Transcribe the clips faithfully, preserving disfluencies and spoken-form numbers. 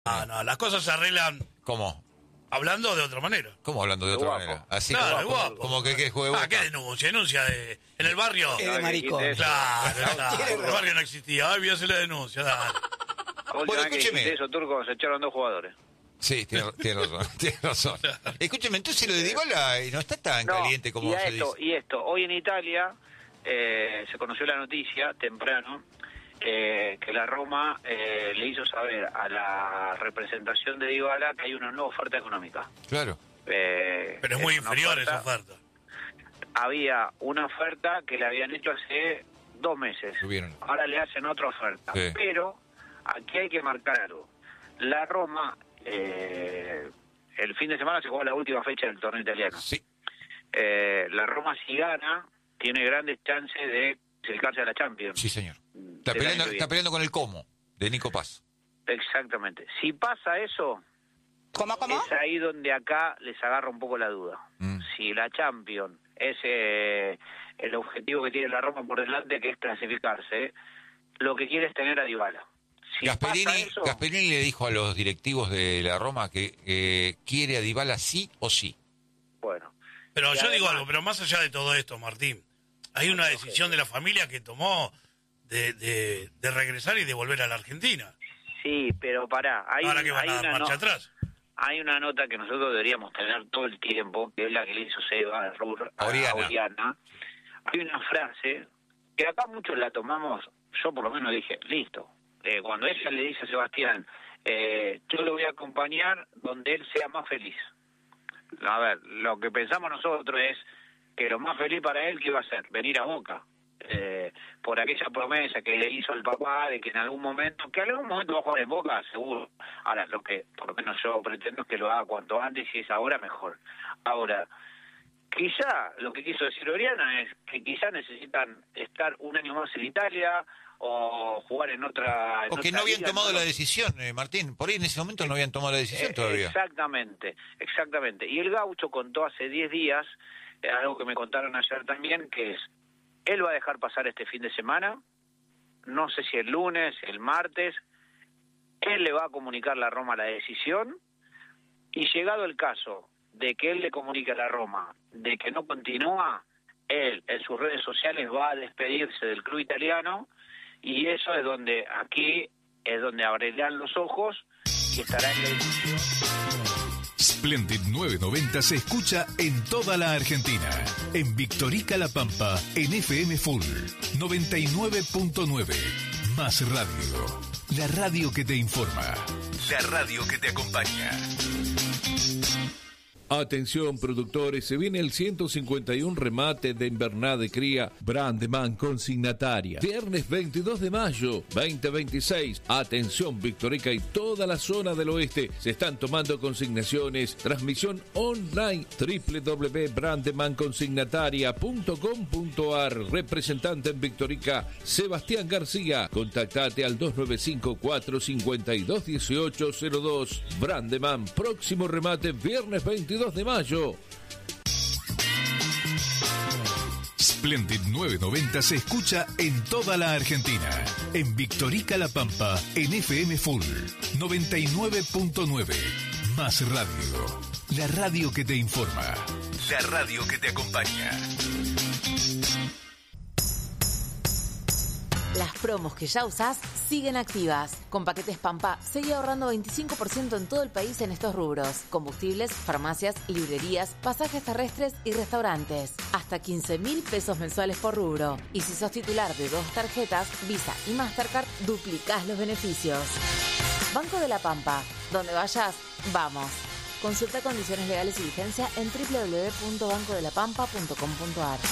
Ah, no, las cosas se arreglan. ¿Cómo? Hablando de otra manera. ¿Cómo hablando de otra Guapo. manera? Así Claro, como, guapo. como que, que juegue Ah, Boca. ¿qué denuncia? Denuncia de, en el barrio. Es de maricón. Claro, claro. En el barrio no existía. Ay, voy a hacer la denuncia, dale. La última Bueno, vez que escúcheme. dijiste eso, Turco, se echaron dos jugadores. Sí, tiene, tiene razón, tiene razón. Escúcheme, entonces lo de Dybala no está tan No, caliente como y a se esto, dice. Y esto, hoy en Italia eh, se conoció la noticia temprano eh, que la Roma eh, le hizo saber a la representación de Dybala que hay una nueva oferta económica. Claro. Eh, Pero es muy una inferior oferta- esa oferta. Había una oferta que le habían hecho hace dos meses. Subieron. Ahora le hacen otra oferta. Sí. Pero aquí hay que marcar algo. La Roma, eh, el fin de semana se juega la última fecha del torneo italiano. Sí. Eh, la Roma, si gana, tiene grandes chances de acercarse a la Champions. Sí, señor. Está del año peleando, que está viene. peleando con el Como, de Nico Paz. Exactamente. Si pasa eso, ¿Cómo, cómo? es ahí donde acá les agarra un poco la duda. Mm. Si la Champions es eh, el objetivo que tiene la Roma por delante, que es clasificarse, lo que quiere es tener a Dybala. Si pasa Gasperini, eso, Gasperini le dijo a los directivos de la Roma que eh, quiere a Dybala sí o sí. bueno. Pero Y yo digo además- algo, pero más allá de todo esto, Martín, hay una decisión de la familia que tomó de, de, de regresar y de volver a la Argentina. Sí, pero pará. Hay, Ahora que van hay a dar una marcha no- atrás. Hay una nota que nosotros deberíamos tener todo el tiempo, que es la que le hizo Seba a Rur- a Oriana. Oriana. Hay una frase que acá muchos la tomamos, yo por lo menos dije, listo. Eh, cuando ella le dice a Sebastián, eh, yo lo voy a acompañar donde él sea más feliz. A ver, lo que pensamos nosotros es que lo más feliz para él, ¿qué iba a ser? Venir a Boca. Eh, por aquella promesa que le hizo el papá de que en algún momento, que en algún momento va a jugar en Boca, seguro. Ahora, lo que por lo menos yo pretendo es que lo haga cuanto antes, y es ahora mejor. Ahora, quizá lo que quiso decir Oriana es que quizá necesitan estar un año más en Italia o jugar en otra... en O que otra no habían liga, tomado no la lo- decisión, eh, Martín. Por ahí en ese momento no habían tomado la decisión Eh, todavía. Exactamente, exactamente. Y el Gaucho contó hace diez días, eh, algo que me contaron ayer también, que es, él va a dejar pasar este fin de semana, no sé si el lunes, el martes, él le va a comunicar a la Roma la decisión, y llegado el caso de que él le comunique a la Roma de que no continúa, él en sus redes sociales va a despedirse del club italiano, y eso es donde, aquí es donde abrirán los ojos y estará en la decisión. Splendid novecientos noventa se escucha en toda la Argentina. En Victorica La Pampa, en F M Full noventa y nueve punto nueve. Más radio. La radio que te informa. La radio que te acompaña. Atención productores, se viene el ciento cincuenta y uno remate de invernada de cría Brandeman consignataria. Viernes veintidós de mayo, veinte veintiséis. Atención Victorica y toda la zona del oeste. Se están tomando consignaciones. Transmisión online doble u doble u doble u punto brandeman consignataria punto com punto a r. Representante en Victorica, Sebastián García. Contactate al dos nueve cinco, cuatro cinco dos, uno ocho cero dos. Brandeman, próximo remate viernes veintidós de mayo. Splendid novecientos noventa se escucha en toda la Argentina. En Victorica La Pampa, en F M Full noventa y nueve punto nueve. Más radio. La radio que te informa. La radio que te acompaña. Las promos que ya usás siguen activas. Con paquetes Pampa, seguí ahorrando veinticinco por ciento en todo el país en estos rubros. Combustibles, farmacias, librerías, pasajes terrestres y restaurantes. Hasta quince mil pesos mensuales por rubro. Y si sos titular de dos tarjetas, Visa y Mastercard, duplicás los beneficios. Banco de la Pampa. Donde vayas, vamos. Consulta condiciones legales y vigencia en doble u doble u doble u punto banco de la pampa punto com punto a r.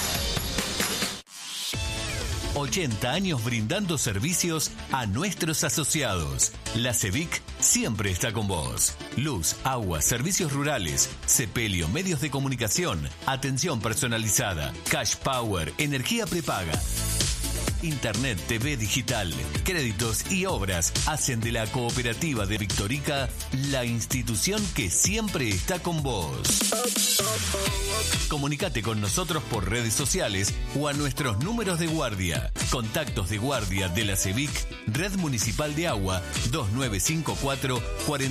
ochenta años brindando servicios a nuestros asociados. La CEVIC siempre está con vos. Luz, agua, servicios rurales, sepelio, medios de comunicación, atención personalizada, cash power, energía prepaga. Internet, T V digital, créditos y obras hacen de la Cooperativa de Victorica la institución que siempre está con vos. Comunicate con nosotros por redes sociales o a nuestros números de guardia. Contactos de guardia de la CEVIC, Red Municipal de Agua, dos nueve cinco cuatro, cuatro